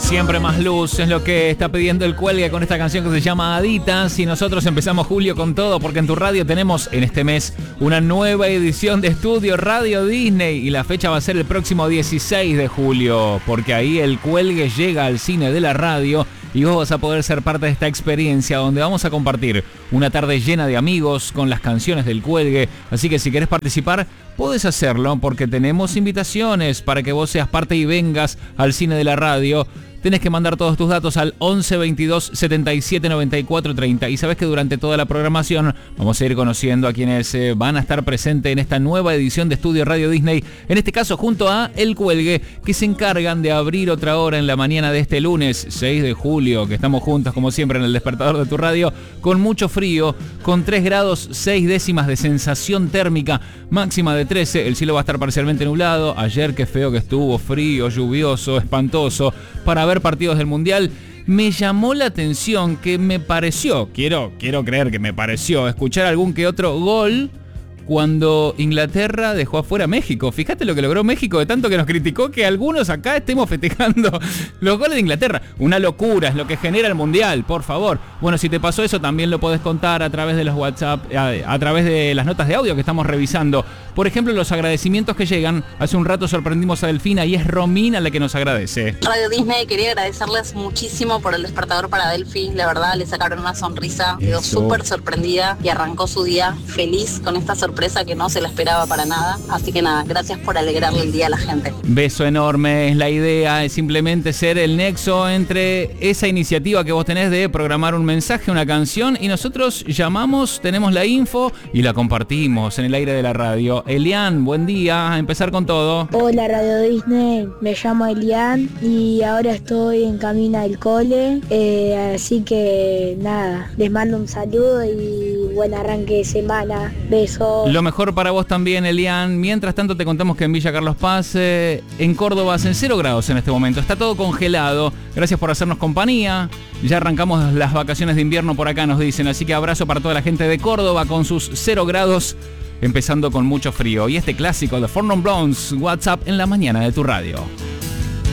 Siempre más luz es lo que está pidiendo el Cuelgue con esta canción que se llama Aditas. Y nosotros empezamos julio con todo porque en tu radio tenemos en este mes una nueva edición de Estudio Radio Disney. Y la fecha va a ser el próximo 16 de julio porque ahí el Cuelgue llega al cine de la radio. Y vos vas a poder ser parte de esta experiencia donde vamos a compartir una tarde llena de amigos con las canciones del Cuelgue. Así que si querés participar, podés hacerlo porque tenemos invitaciones para que vos seas parte y vengas al cine de la radio. Tenés que mandar todos tus datos al 11 22 77 94 30. Y sabés que durante toda la programación vamos a ir conociendo a quienes van a estar presentes en esta nueva edición de Estudio Radio Disney. En este caso junto a El Cuelgue, que se encargan de abrir otra hora en la mañana de este lunes 6 de julio, que estamos juntos como siempre en el despertador de tu radio, con mucho frío, con 3 grados 6 décimas de sensación térmica, máxima de 13. El cielo va a estar parcialmente nublado. Ayer qué feo que estuvo, frío, lluvioso, espantoso. Para ver partidos del Mundial, me llamó la atención que me pareció, quiero creer que me pareció, escuchar algún que otro gol cuando Inglaterra dejó afuera a México. Fíjate lo que logró México, de tanto que nos criticó, que algunos acá estemos festejando los goles de Inglaterra. Una locura es lo que genera el Mundial, por favor. Bueno, si te pasó eso, también lo podés contar a través de los WhatsApp, a través de las notas de audio que estamos revisando. Por ejemplo, los agradecimientos que llegan. Hace un rato sorprendimos a Delfina y es Romina la que nos agradece. Radio Disney, quería agradecerles muchísimo por el despertador para Delphi. La verdad, le sacaron una sonrisa. Quedó súper sorprendida y arrancó su día feliz con esta sorpresa que no se la esperaba para nada. Así que nada, gracias por alegrarle el día a la gente. Beso enorme. Es la idea, es simplemente ser el nexo entre esa iniciativa que vos tenés de programar un mensaje, una canción, y nosotros llamamos, tenemos la info y la compartimos en el aire de la radio. Elian, buen día, a empezar con todo. Hola Radio Disney, me llamo Elian y ahora estoy en camino al cole, así que nada, les mando un saludo y buen arranque de semana. Besos. Lo mejor para vos también, Elian. Mientras tanto te contamos que en Villa Carlos Paz, en Córdoba, hacen 0 grados en este momento. Está todo congelado. Gracias por hacernos compañía. Ya arrancamos las vacaciones de invierno por acá, nos dicen. Así que abrazo para toda la gente de Córdoba con sus 0 grados, empezando con mucho frío. Y este clásico de Four Non Blondes, WhatsApp en la mañana de tu radio.